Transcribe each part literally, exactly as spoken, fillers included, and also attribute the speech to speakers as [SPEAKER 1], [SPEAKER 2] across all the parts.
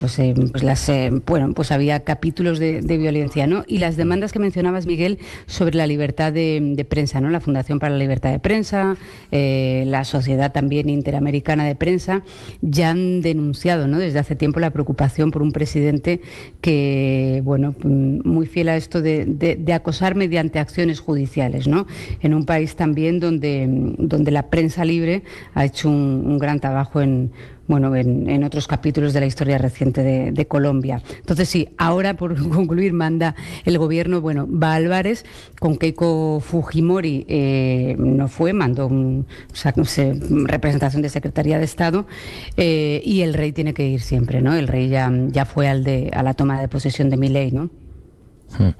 [SPEAKER 1] Pues, eh, pues las eh, bueno pues había capítulos de, de violencia, ¿no? Y las demandas que mencionabas, Miguel, sobre la libertad de, de prensa, ¿no? La Fundación para la Libertad de Prensa, eh, la Sociedad también Interamericana de Prensa, ya han denunciado, ¿no? Desde hace tiempo la preocupación por un presidente que, bueno, muy fiel a esto de, de, de acosar mediante acciones judiciales, ¿no? En un país también donde, donde la prensa libre ha hecho un, un gran trabajo en bueno, en, en otros capítulos de la historia reciente de, de Colombia. Entonces, sí, ahora, por concluir, manda el gobierno, bueno, va a Álvarez, con Keiko Fujimori eh, no fue, mandó un, o sea, no sé, representación de Secretaría de Estado, eh, y el rey tiene que ir siempre, ¿no? El rey ya, ya fue al de, a la toma de posesión de Milei, ¿no?
[SPEAKER 2] Hmm.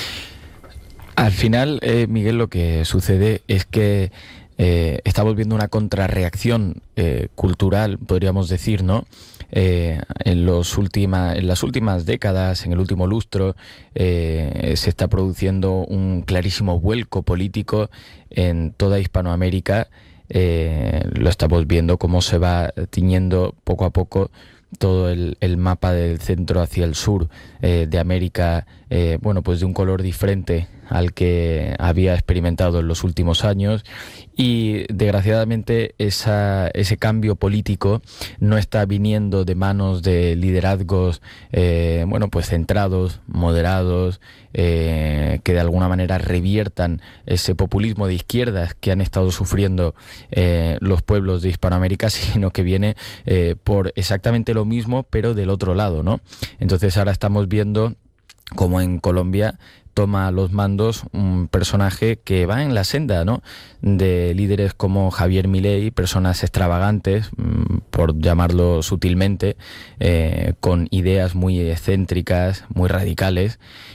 [SPEAKER 2] Al final, eh, Miguel, lo que sucede es que Eh, estamos viendo una contrarreacción eh, cultural, podríamos decir, ¿no? Eh, en, los última, en las últimas décadas, en el último lustro, eh, se está produciendo un clarísimo vuelco político en toda Hispanoamérica. Eh, lo estamos viendo cómo se va tiñendo poco a poco todo el, el mapa del centro hacia el sur eh, de América, eh, bueno, pues de un color diferente al que había experimentado en los últimos años, y desgraciadamente esa, ese cambio político no está viniendo de manos de liderazgos eh, bueno, pues centrados, moderados, eh, que de alguna manera reviertan ese populismo de izquierdas que han estado sufriendo eh, los pueblos de Hispanoamérica, sino que viene eh, por exactamente lo mismo, pero del otro lado, ¿no? Entonces ahora estamos viendo como en Colombia toma los mandos un personaje que va en la senda, ¿no?, de líderes como Javier Milei, personas extravagantes, por llamarlo sutilmente, eh, con ideas muy excéntricas, muy radicales,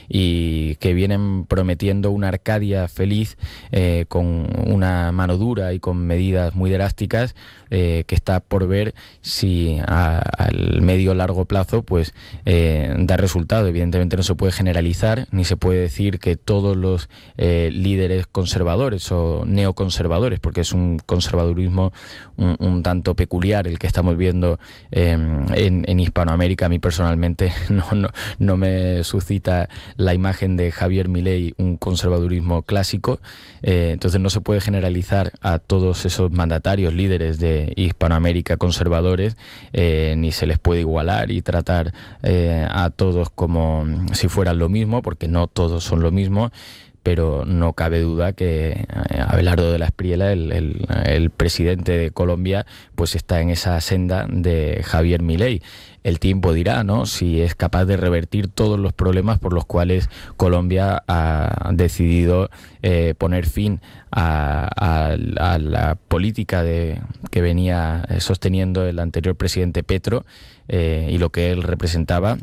[SPEAKER 2] y que vienen prometiendo una Arcadia feliz eh, con una mano dura y con medidas muy drásticas, eh, que está por ver si a, al medio o largo plazo pues eh, da resultado. Evidentemente no se puede generalizar, ni se puede decir que todos los eh, líderes conservadores o neoconservadores, porque es un conservadurismo un, un tanto peculiar el que estamos viendo eh, en, en Hispanoamérica. A mí personalmente no, no, no me suscita la imagen de Javier Milei un conservadurismo clásico, eh, entonces no se puede generalizar a todos esos mandatarios, líderes de Hispanoamérica conservadores, eh, ni se les puede igualar y tratar eh, a todos como si fueran lo mismo, porque no todos son lo mismo. Pero no cabe duda que Abelardo de la Espriella, el, el, el presidente de Colombia, pues está en esa senda de Javier Milei. El tiempo dirá, ¿no?, si es capaz de revertir todos los problemas por los cuales Colombia ha decidido eh, poner fin a, a, a la política de, que venía sosteniendo el anterior presidente Petro eh, y lo que él representaba,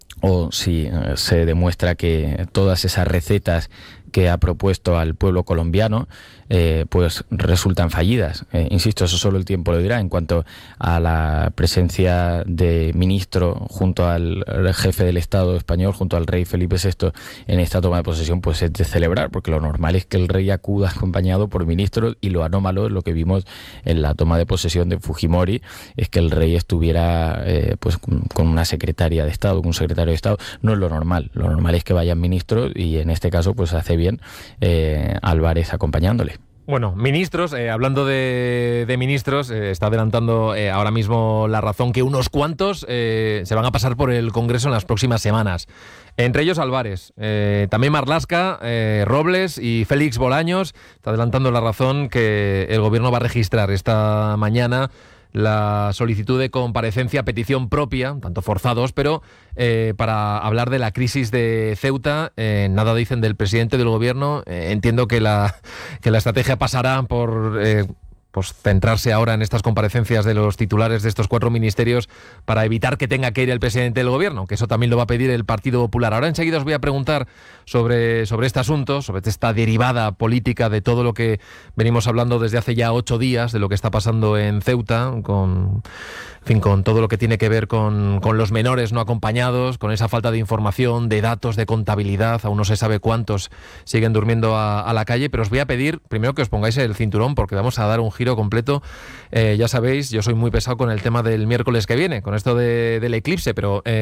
[SPEAKER 2] o si eh, se demuestra que todas esas recetas que ha propuesto al pueblo colombiano eh, pues resultan fallidas. Eh, insisto, eso solo el tiempo lo dirá. En cuanto a la presencia de ministro junto al jefe del Estado español, junto al rey Felipe sexto en esta toma de posesión, pues es de celebrar, porque lo normal es que el rey acuda acompañado por ministros, y lo anómalo, lo que vimos en la toma de posesión de Fujimori, es que el rey estuviera eh, pues con una secretaria de Estado, con un secretario de Estado. No es lo normal. Lo normal es que vayan ministros, y en este caso pues hace bien eh, Álvarez acompañándole.
[SPEAKER 3] Bueno, ministros, eh, hablando de, de ministros, eh, está adelantando eh, ahora mismo La Razón que unos cuantos eh, se van a pasar por el Congreso en las próximas semanas. Entre ellos Álvarez, eh, también Marlaska, eh, Robles y Félix Bolaños. Está adelantando La Razón que el gobierno va a registrar esta mañana la solicitud de comparecencia, petición propia, tanto forzados, pero eh, para hablar de la crisis de Ceuta. Eh, nada dicen del presidente del gobierno. Eh, entiendo que la, que la estrategia pasará por eh, pues centrarse ahora en estas comparecencias de los titulares de estos cuatro ministerios para evitar que tenga que ir el presidente del gobierno, que eso también lo va a pedir el Partido Popular. Ahora enseguida os voy a preguntar sobre, sobre este asunto, sobre esta derivada política de todo lo que venimos hablando desde hace ya ocho días, de lo que está pasando en Ceuta, con, en fin, con todo lo que tiene que ver con, con los menores no acompañados, con esa falta de información, de datos, de contabilidad. Aún no se sabe cuántos siguen durmiendo a, a la calle, pero os voy a pedir primero que os pongáis el cinturón, porque vamos a dar un giro completo. Eh, ya sabéis, yo soy muy pesado con el tema del miércoles que viene, con esto de, del eclipse, pero... Eh,